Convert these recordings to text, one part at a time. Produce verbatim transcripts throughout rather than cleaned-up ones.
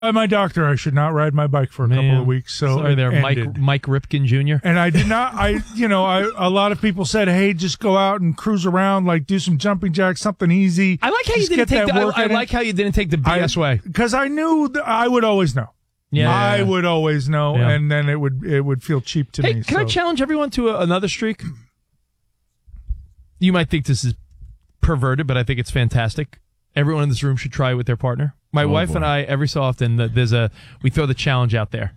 By my doctor, I should not ride my bike for a Man. couple of weeks. So Sorry it there, Mike ended. Mike Ripken Junior And I did not, I, you know, I, a lot of people said, hey, just go out and cruise around, like do some jumping jacks, something easy. I like how Just you didn't get take that the, work I, I in. like how you didn't take the B S way. Because I knew that I would always know. Yeah. I would always know, Yeah. and then it would it would feel cheap to Hey, me. can I so. challenge everyone to a, another streak? You might think this is perverted, but I think it's fantastic. Everyone in this room should try it with their partner. My Oh, wife boy. and I, every so often, th- there's a we throw the challenge out there.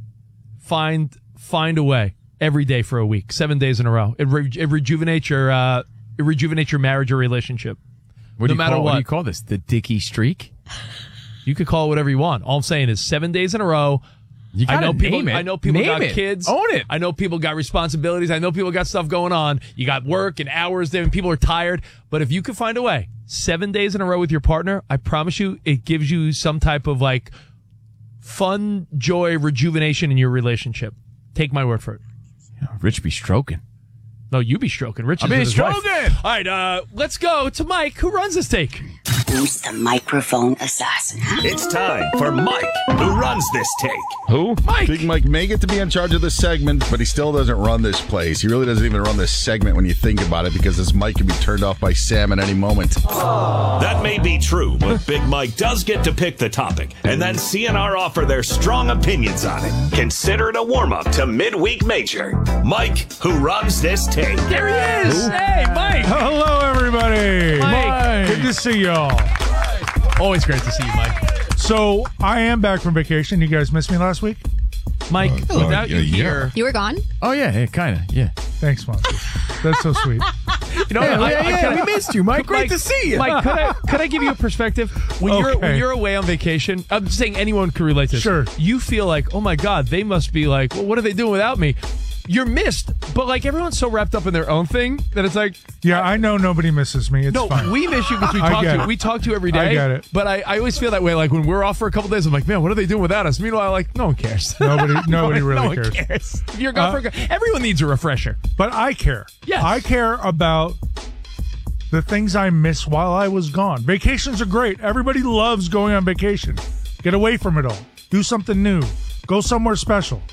Find find a way every day for a week, seven days in a row. It, re- it rejuvenates your uh, it rejuvenates your marriage or relationship. What do no you matter call, what. what do you call this? The Dicky streak? You could call it whatever you want. All I'm saying is seven days in a row. You I gotta know people. name it. I know people Name got it. kids. Own it. I know people got responsibilities. I know people got stuff going on. You got work and hours there, and people are tired. But if you could find a way, seven days in a row with your partner, I promise you, it gives you some type of like fun, joy, rejuvenation in your relationship. Take my word for it. Rich be stroking. No, you be stroking. Rich I is mean, with his wife. stroking. All right, uh, let's go to Mike, who runs this take. Who's the microphone assassin? It's time for Mike, who runs this take. Who? Mike. Big Mike may get to be in charge of this segment, but he still doesn't run this place. He really doesn't even run this segment when you think about it, because this mic can be turned off by Sam at any moment. That may be true, but Big Mike does get to pick the topic, and then C N R offer their strong opinions on it. Consider it a warm-up to Midweek Major. Mike, who runs this take. There he is. Hey, Mike. Hello, everybody. Mike. Good to see y'all. Always great to see you, Mike. So I am back from vacation. You guys missed me last week? Mike, Uh, without yeah, you yeah. here, You were gone? Oh, yeah, yeah kind of, yeah. Thanks, Monty. That's so sweet. you know, Yeah, I, yeah, I, yeah, I, we missed you, Mike. Great Mike, to see you. Mike, could I could I give you a perspective? When you're when Okay. you're away on vacation, I'm just saying anyone could relate to this. Sure. You feel like, oh my God, they must be like, well, what are they doing without me? You're missed, but like everyone's so wrapped up in their own thing that it's like, Yeah, I know nobody misses me. It's no, fine. we miss you because we I talk get to you. it. We talk to you every day. I get it. But I, I always feel that way. Like when we're off for a couple days, I'm like, man, what are they doing without us? Meanwhile, like no one cares. Nobody, nobody no, really no one cares. cares. If you're gone Uh, for a, everyone needs a refresher. But I care. Yes. I care about the things I miss while I was gone. Vacations are great. Everybody loves going on vacation. Get away from it all. Do something new. Go somewhere special.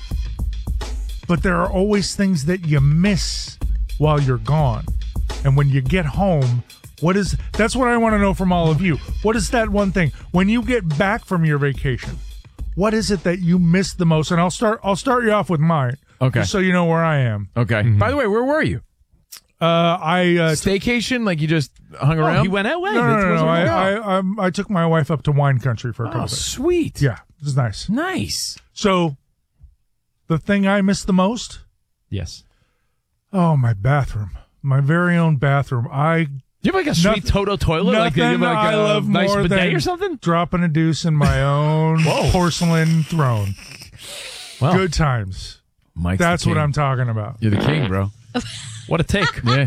But there are always things that you miss while you're gone. And when you get home, what is that's what I want to know from all of you. What is that one thing when you get back from your vacation? What is it that you miss the most? And I'll start I'll start you off with mine. Okay. Just so you know where I am. Okay. By the way, where were you? Uh, I uh, Staycation? Like you just hung Oh, around? he went away. No, no, It no, wasn't no. I, wrong. I, um, I took my wife up to wine country for a couple Oh, days. sweet. Yeah, it was nice. Nice. So, the thing I miss the most, Yes. oh, my bathroom, my very own bathroom. I You have like a sweet Nothing- Toto toilet, like you have nothing like I a love nice more bidet than or something. dropping a deuce in my own porcelain throne. Wow. Good times. Mike's the That's what king. I'm talking about. You're the king, bro. What a take. Yeah.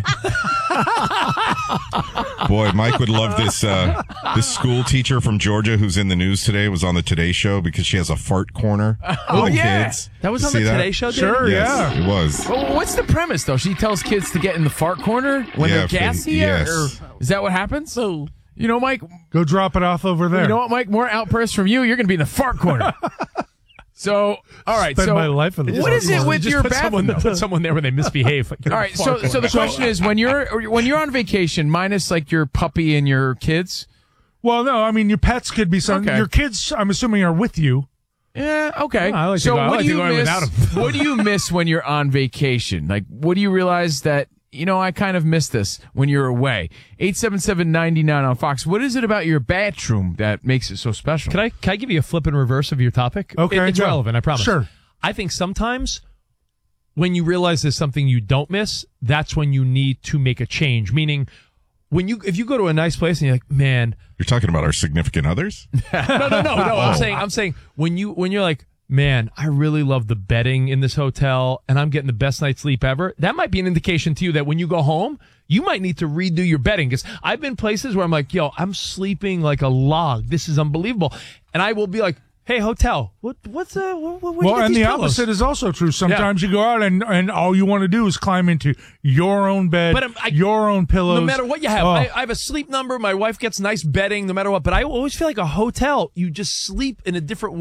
Boy, Mike would love this. Uh, this school teacher from Georgia who's in the news today was on the Today Show because she has a fart corner Oh, for the yeah. kids. That was You on the see that? Today Show, Dave? Sure, Yes, yeah. it was. Well, what's the premise, though? She tells kids to get in the fart corner when Yeah, they're for- gassy? yes. Or is that what happens? So, You know, Mike, Go drop it off over there. you know what, Mike? More outbursts from you. You're going to be in the fart corner. So, all right. Spend so, my life in the what fart is it corner. with just your put someone, bathroom? put someone there where they misbehave. Like, All right. So, so the question is, when you're when you're on vacation, minus like your puppy and your kids. Well, no, I mean, your pets could be some. Okay. Your kids, I'm assuming, are with you. Yeah. Okay. Oh, I like to so, go- I what like do to you go in miss? without 'em. What do you miss when you're on vacation? Like, what do you realize that? You know, I kind of miss this when you're away. eight seven seven, nine nine on Fox. What is it about your bathroom that makes it so special? Can I can I give you a flip and reverse of your topic? Okay, It- it's go. relevant, I promise. Sure. I think sometimes when you realize there's something you don't miss, that's when you need to make a change. Meaning, when you if you go to a nice place and you're like, man, You're talking about our significant others? no, no, no, no. I'm saying I'm saying when you when you're like, man, I really love the bedding in this hotel and I'm getting the best night's sleep ever. That might be an indication to you that when you go home, you might need to redo your bedding. Because I've been places where I'm like, yo, I'm sleeping like a log. This is unbelievable. And I will be like, Hey, hotel. What? What's uh? What, what, Well, and the opposite is also true. Sometimes yeah. you go out and, and all you want to do is climb into your own bed, but, um, I, your own pillows. No matter what you have. Oh. I, I have a sleep number. My wife gets nice bedding no matter what. But I always feel like a hotel, you just sleep in a different